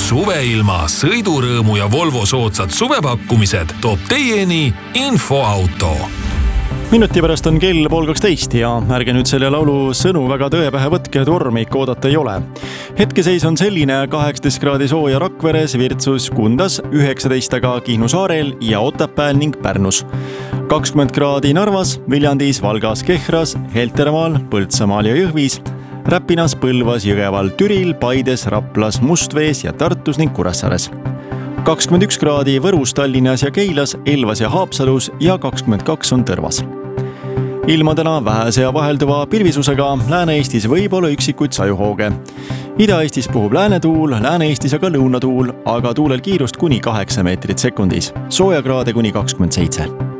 Suveilma, sõidurõõmu ja Volvo soodsad suvepakkumised toob teieni Infoauto. Minuti pärast on kell 11:30 ja ärge nüüd selle laulu sõnu väga tõe pähe võtke, et vormi ikka oodata ei ole. Hetkeseis on selline: 18 kraadi sooja Rakveres, Virtsus, Kundas, 19 aga Kihnu saarel ja Otepääl ning Pärnus. 20 kraadi Narvas, Viljandis, Valgas, Kehras, Heltermaal, Põltsamaal ja Jõhvis, Räpinas, Põlvas, Jõgeval, Türil, Paides, Raplas, Mustvees ja Tartus ning Kuressaares. 21 kraadi Võrus, Tallinnas ja Keilas, Elvas ja Haapsalus ja 22 on Tõrvas. Ilma täna vähese ja vahelduva pilvisusega, Lääne-Eestis võib olla üksikuid sajuhooge. Ida-Eestis puhub läänetuul, Lääne-Eestis aga lõunatuul, aga tuulel kiirust kuni 8 meetrit sekundis. Soojakraade kuni 27.